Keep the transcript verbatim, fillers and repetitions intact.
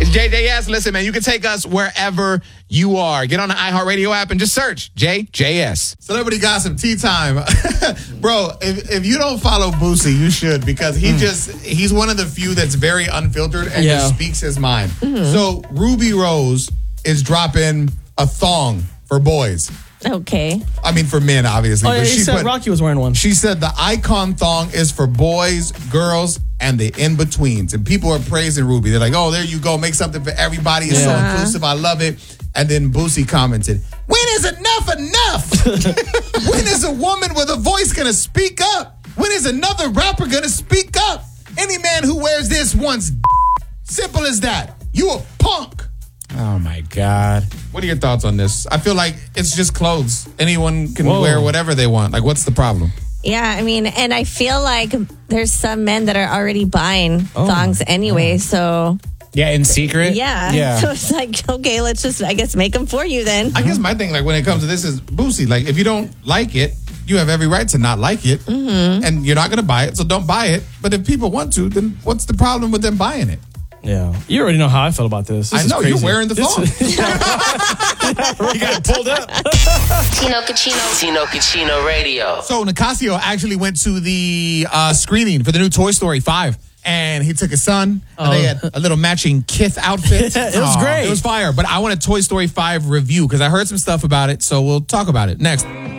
It's J J S. Listen, man, you can take us wherever you are. Get on the iHeartRadio app and just search J J S. Celebrity Gossip Tea Time. Bro, if, if you don't follow Boosie, you should, because he mm. just, he's one of the few that's very unfiltered and yeah. just speaks his mind. Mm-hmm. So Ruby Rose is dropping a thong for boys. Okay. I mean, for men, obviously. Oh, yeah, but she she said put, Rocky was wearing one. She said the icon thong is for boys, girls, and the in-betweens. And people are praising Ruby. They're like, oh, there you go. Make something for everybody. It's yeah. so inclusive. I love it. And then Boosie commented, when is enough enough? When is a woman with a voice going to speak up? When is another rapper going to speak up? Any man who wears this wants d- Simple as that. You a punk. Oh, my God. What are your thoughts on this? I feel like it's just clothes. Anyone can Whoa. wear whatever they want. Like, what's the problem? Yeah, I mean, and I feel like there's some men that are already buying oh, thongs anyway, yeah. so... Yeah, in secret? Yeah. yeah. So it's like, okay, let's just, I guess, make them for you then. I guess my thing, like, when it comes to this is, Boosie, like, if you don't like it, you have every right to not like it, mm-hmm. and you're not going to buy it, so don't buy it. But if people want to, then what's the problem with them buying it? Yeah. You already know how I feel about this. this I know, you're wearing the phone. You got it pulled up. Tino Cucino. Tino Cucino Radio. So Nicasio actually went to the uh, screening for the new Toy Story five. And he took his son, and oh. they had a little matching Kith outfit. It was oh, great. It was fire. But I want a Toy Story five review, because I heard some stuff about it, so we'll talk about it next.